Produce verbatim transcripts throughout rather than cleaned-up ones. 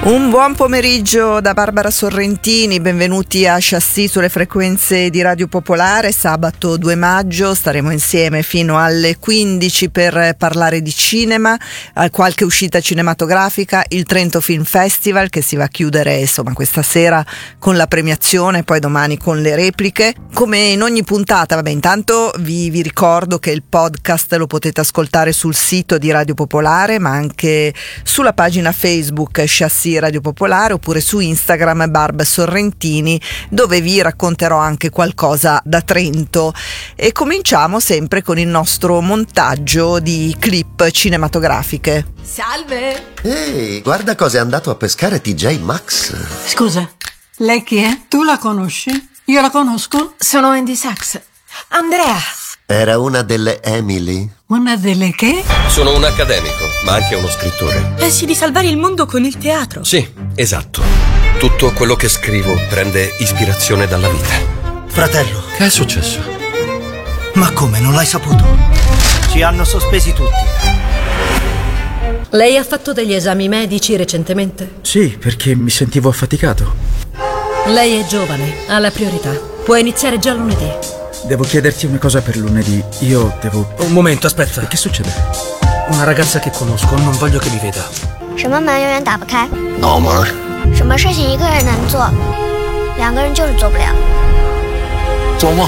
Un buon pomeriggio da Barbara Sorrentini, benvenuti a Chassis sulle frequenze di Radio Popolare. Sabato due maggio staremo insieme fino alle quindici per parlare di cinema, qualche uscita cinematografica, il Trento Film Festival che si va a chiudere insomma questa sera con la premiazione, poi domani con le repliche. Come in ogni puntata, vabbè, intanto vi, vi ricordo che il podcast lo potete ascoltare sul sito di Radio Popolare, ma anche sulla pagina Facebook Chassis Radio Popolare, oppure su Instagram Barb Sorrentini, dove vi racconterò anche qualcosa da Trento. E cominciamo sempre con il nostro montaggio di clip cinematografiche. Salve! Ehi, guarda cosa è andato a pescare T J Maxx. Scusa, lei chi è? Tu la conosci? Io la conosco? Sono Andy Sachs. Andrea! Era una delle Emily? Una delle che? Sono un accademico, ma anche uno scrittore. Pensi di salvare il mondo con il teatro? Sì, esatto. Tutto quello che scrivo prende ispirazione dalla vita. Fratello. Che è successo? Ma come, non l'hai saputo? Ci hanno sospesi tutti. Lei ha fatto degli esami medici recentemente? Sì, perché mi sentivo affaticato. Lei è giovane, ha la priorità. Può iniziare già lunedì. Devo chiederti una cosa per lunedì. Io devo... Un momento, aspetta. Che succede? Una ragazza che conosco, non voglio che mi veda. 什么门永远打不开 No more. 什么事情一个人能做两个人就是做不了做梦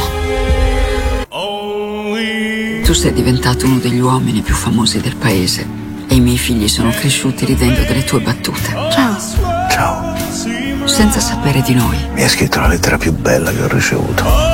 Tu sei diventato uno degli uomini più famosi del paese e i miei figli sono cresciuti ridendo delle tue battute. Ciao. Ciao. Senza sapere di noi. Mi hai scritto la lettera più bella che ho ricevuto.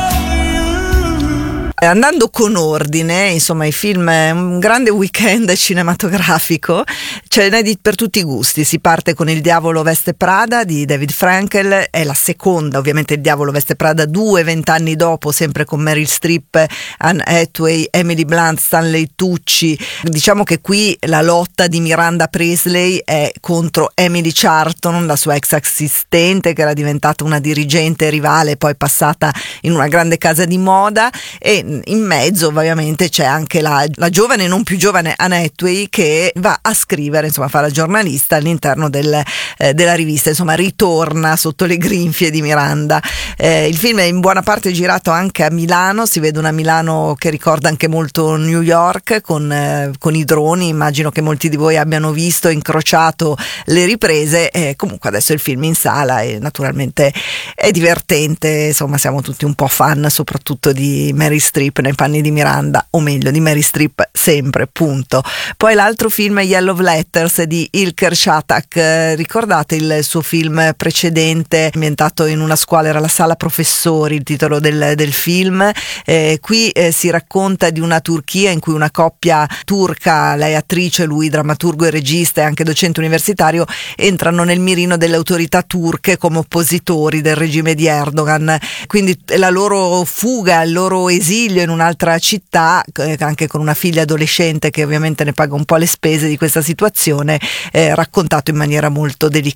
Andando con ordine, insomma, i film è un grande weekend cinematografico, ce n'è di, per tutti i gusti. Si parte con Il Diavolo veste Prada di David Frankel, è la seconda, ovviamente Il Diavolo veste Prada due, vent'anni dopo, sempre con Meryl Streep, Anne Hathaway, Emily Blunt, Stanley Tucci. Diciamo che qui la lotta di Miranda Priestly è contro Emily Charlton, la sua ex assistente che era diventata una dirigente rivale, poi passata in una grande casa di moda, e in mezzo ovviamente c'è anche la, la giovane, non più giovane Anne Hathaway, che va a scrivere, insomma fa la giornalista all'interno del, eh, della rivista, insomma ritorna sotto le grinfie di Miranda. Eh, il film è in buona parte girato anche a Milano, si vede una Milano che ricorda anche molto New York con, eh, con i droni. Immagino che molti di voi abbiano visto, incrociato le riprese. Eh, comunque adesso il film in sala e naturalmente è divertente, insomma siamo tutti un po' fan soprattutto di Meryl Streep nei panni di Miranda, o meglio di Meryl Streep sempre, punto. Poi l'altro film è Yellow Letters di Ilker Chatac. Ricordate il suo film precedente ambientato in una scuola, era La Sala Professori il titolo del, del film. Eh, qui eh, si racconta di una Turchia in cui una coppia turca, lei attrice, lui drammaturgo e regista e anche docente universitario, entrano nel mirino delle autorità turche come oppositori del regime di Erdogan. Quindi la loro fuga, il loro esilio in un'altra città, anche con una figlia adolescente che ovviamente ne paga un po' le spese di questa situazione, eh, raccontato in maniera molto delicata.